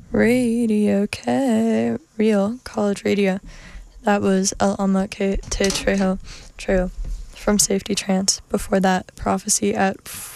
Radio K, real college radio. That was El Alma Que Te Trejo from Safety Trance. Before that, Prophecy at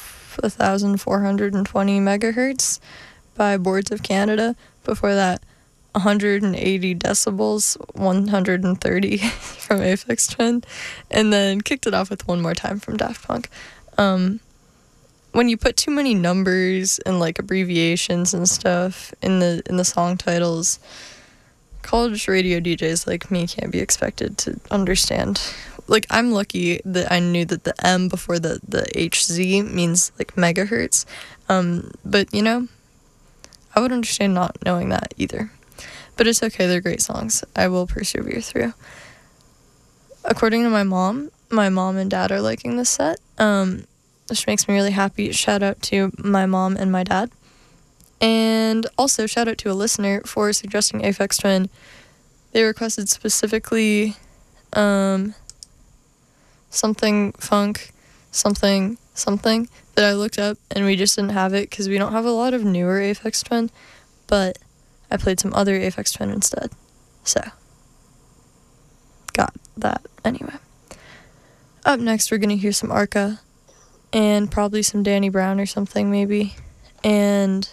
1,420 megahertz by Boards of Canada. Before that, 180 decibels, 130 from Aphex Twin. And then kicked it off with One More Time from Daft Punk. When you put too many numbers and like abbreviations and stuff in the song titles, college radio DJs like me can't be expected to understand. Like, I'm lucky that I knew that the M before the HZ means like megahertz. But you know, I would understand not knowing that either. But it's okay, they're great songs. I will persevere through. According to my mom and dad are liking this set. Which makes me really happy. Shout out to my mom and my dad. And also shout out to a listener for suggesting Aphex Twin. They requested specifically something funk, something that I looked up, and we just didn't have it because we don't have a lot of newer Aphex Twin, but I played some other Aphex Twin instead. So, got that anyway. Up next, we're going to hear some Arca. And probably some Danny Brown or something, maybe. And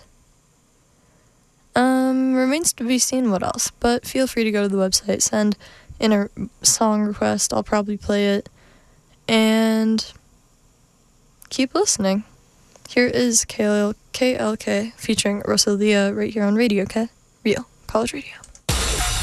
remains to be seen what else. But feel free to go to the website, send in a song request. I'll probably play it. And keep listening. Here is KLK featuring Rosalia right here on Radio K. Real College Radio.